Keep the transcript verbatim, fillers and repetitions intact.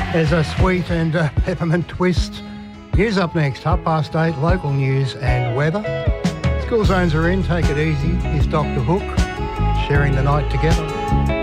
There's a sweet and uh, peppermint twist. News up next, half past eight, local news and weather. School zones are in, take it easy. Here's Doctor Hook, sharing the night together.